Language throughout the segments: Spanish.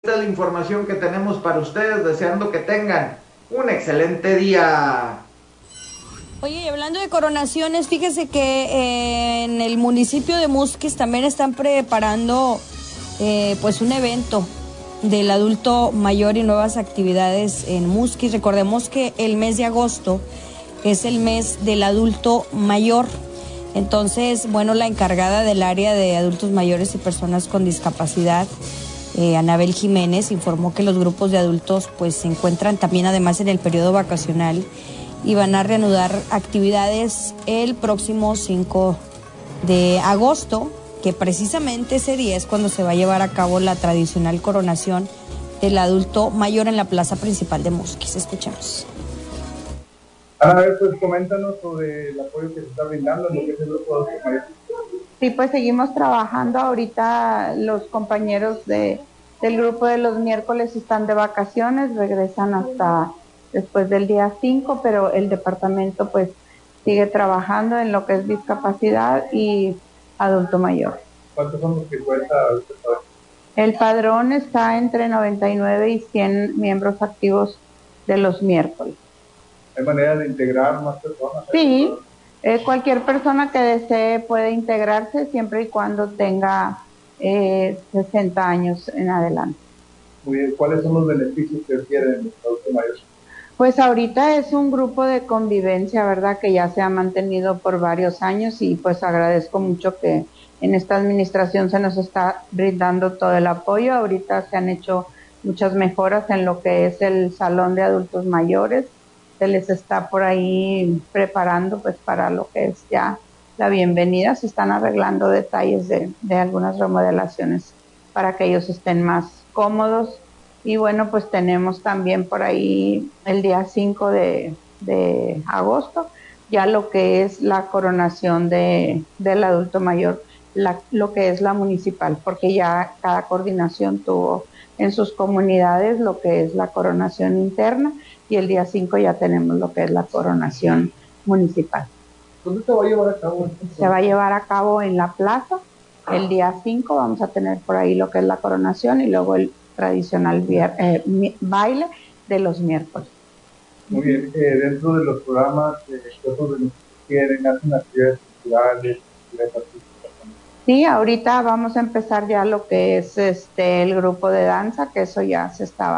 Esta es la información que tenemos para ustedes, deseando que tengan un excelente día. Oye, y hablando de coronaciones, fíjese que en el municipio de Musquis también están preparando pues un evento del adulto mayor y nuevas actividades en Musquis. Recordemos que el mes de agosto es el mes del adulto mayor. Entonces, bueno, la encargada del área de adultos mayores y personas con discapacidad, Anabel Jiménez, informó que los grupos de adultos pues se encuentran también además en el periodo vacacional y van a reanudar actividades el próximo 5 de agosto, que precisamente ese día es cuando se va a llevar a cabo la tradicional coronación del adulto mayor en la plaza principal de Musquis. Escuchamos. A ver, pues coméntanos sobre el apoyo que se está brindando en lo que es el grupo de adultos mayores. Sí, pues seguimos trabajando. Ahorita los compañeros del grupo de los miércoles están de vacaciones, regresan hasta después del día 5, pero el departamento pues sigue trabajando en lo que es discapacidad y adulto mayor. ¿Cuántos son los que cuenta el padrón? El padrón está entre 99 y 100 miembros activos de los miércoles. ¿Hay manera de integrar más personas? Sí. Cualquier persona que desee puede integrarse siempre y cuando tenga 60 años en adelante. Muy bien. ¿Cuáles son los beneficios que adquieren los adultos mayores? Pues ahorita es un grupo de convivencia, ¿verdad? Que ya se ha mantenido por varios años y pues agradezco mucho que en esta administración se nos está brindando todo el apoyo. Ahorita se han hecho muchas mejoras en lo que es el salón de adultos mayores. Se les está por ahí preparando pues para lo que es ya la bienvenida. Se están arreglando detalles de algunas remodelaciones para que ellos estén más cómodos. Y bueno, pues tenemos también por ahí el día 5 de agosto ya lo que es la coronación del adulto mayor, lo que es la municipal, porque ya cada coordinación tuvo en sus comunidades lo que es la coronación interna. Y el día 5 ya tenemos lo que es la coronación municipal. ¿Dónde se va a llevar a cabo? Se va a llevar a cabo en la plaza. El día 5 vamos a tener por ahí lo que es la coronación y luego el tradicional baile de los miércoles. Muy bien. Dentro de los programas, otros de los que quieren, hacen actividades culturales, actividades artísticas. Sí, ahorita vamos a empezar ya lo que es el grupo de danza, que eso ya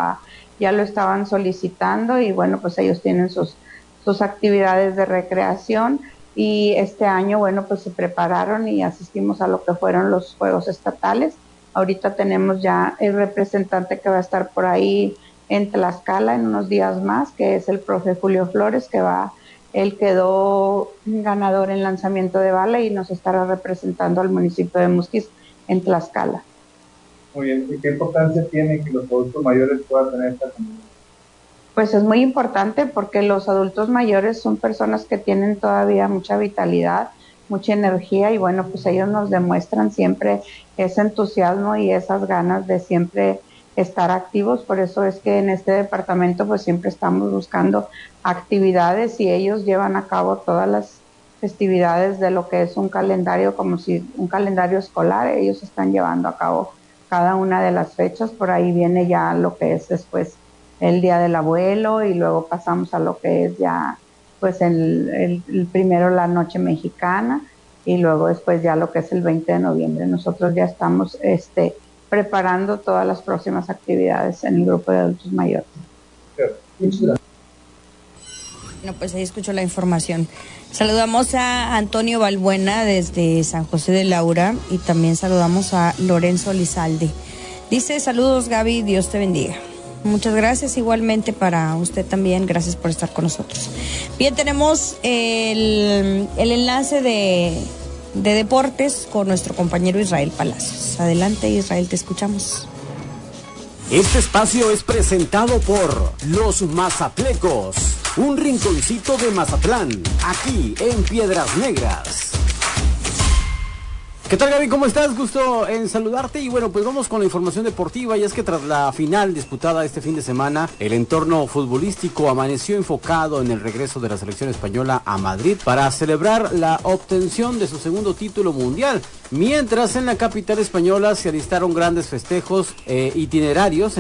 lo estaban solicitando y bueno, pues ellos tienen sus actividades de recreación y este año, bueno, pues se prepararon y asistimos a lo que fueron los Juegos Estatales. Ahorita tenemos ya el representante que va a estar por ahí en Tlaxcala en unos días más, que es el profe Julio Flores, él quedó ganador en lanzamiento de bala y nos estará representando al municipio de Musquis en Tlaxcala. Muy bien. ¿Y qué importancia tiene que los adultos mayores puedan tener esta comunidad? Pues es muy importante porque los adultos mayores son personas que tienen todavía mucha vitalidad, mucha energía y bueno, pues ellos nos demuestran siempre ese entusiasmo y esas ganas de siempre estar activos. Por eso es que en este departamento pues siempre estamos buscando actividades y ellos llevan a cabo todas las festividades de lo que es un calendario, como si un calendario escolar. Ellos están llevando a cabo cada una de las fechas. Por ahí viene ya lo que es después el Día del Abuelo y luego pasamos a lo que es ya pues el primero la Noche Mexicana y luego después ya lo que es el 20 de noviembre. Nosotros ya estamos preparando todas las próximas actividades en el grupo de adultos mayores. Bueno, pues ahí escucho la información. Saludamos a Antonio Balbuena desde San José de Laura y también saludamos a Lorenzo Lizalde. Dice, saludos Gaby, Dios te bendiga. Muchas gracias, igualmente para usted también, gracias por estar con nosotros. Bien, tenemos el enlace de deportes con nuestro compañero Israel Palacios. Adelante Israel, te escuchamos. Este espacio es presentado por Los Mazatlecos, un rinconcito de Mazatlán, aquí en Piedras Negras. ¿Qué tal, Gaby? ¿Cómo estás? Gusto en saludarte y bueno, pues vamos con la información deportiva y es que tras la final disputada este fin de semana, el entorno futbolístico amaneció enfocado en el regreso de la selección española a Madrid para celebrar la obtención de su segundo título mundial, mientras en la capital española se alistaron grandes festejos itinerarios